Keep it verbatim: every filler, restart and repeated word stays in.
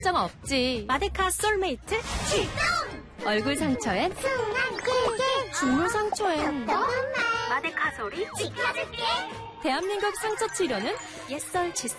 걱정 없지. 마데카 솔메이트 출동! 얼굴 상처엔 순한 꿀게 중물 상처엔 너만 마데카 소리 지켜줄게. 대한민국 상처 치료는 옛설 칫솔